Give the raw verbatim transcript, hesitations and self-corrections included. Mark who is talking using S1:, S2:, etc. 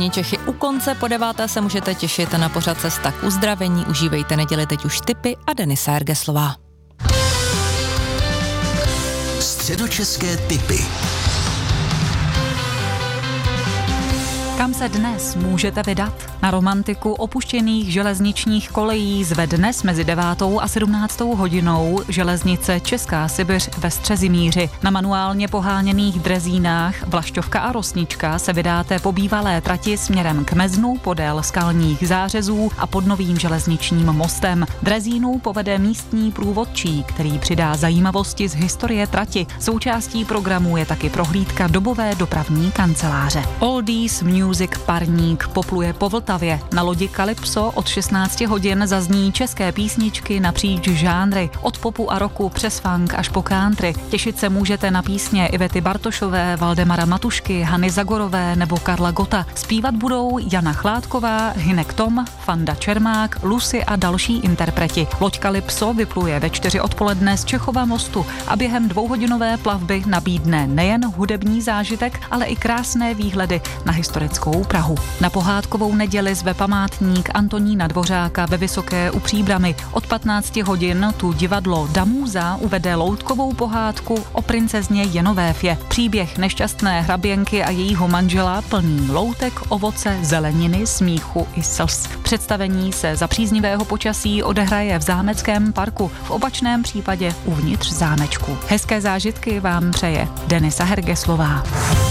S1: Čechy u konce, po deváté se můžete těšit na pořad Cesta k uzdravení. Užívejte neděli teď už tipy a Denisa Hergeslová.
S2: Středočeské tipy.
S3: Kam se dnes můžete vydat? Na romantiku opuštěných železničních kolejí zve dnes mezi devátou a sedmnáctou hodinou železnice Česká Sibiř ve Střezimíři. Na manuálně poháněných drezínách Vlašťovka a Rosnička se vydáte po bývalé trati směrem k Meznu podél skalních zářezů a pod novým železničním mostem. Drezínu povede místní průvodčí, který přidá zajímavosti z historie trati. Součástí programu je taky prohlídka dobové dopravní kanceláře. Oldies Music Parník popluje po Vltavě. Na lodi Kalypso od šestnácti hodin zazní české písničky napříč žánry, od popu a rocku přes funk až po country. Těšit se můžete na písně Ivety Bartošové, Valdemara Matušky, Hany Zagorové nebo Karla Gota. Zpívat budou Jana Chládková, Hynek Tom, Fanda Čermák, Lucy a další interpreti. Loď Kalypso vypluje ve čtyři odpoledne z Čechova mostu a během dvouhodinové plavby nabídne nejen hudební zážitek, ale i krásné výhledy na historickou Prahu. Na pohádkovou neděli zve památník Antonína Dvořáka ve Vysoké u Příbrami. Od patnácti hodin tu divadlo Damúza uvede loutkovou pohádku o princezně Jenovéfě. Příběh nešťastné hraběnky a jejího manžela plný loutek, ovoce, zeleniny, smíchu i slz. Představení se za příznivého počasí odehraje v zámeckém parku, v opačném případě uvnitř zámečku. Hezké zážitky vám přeje Denisa Hergeslová.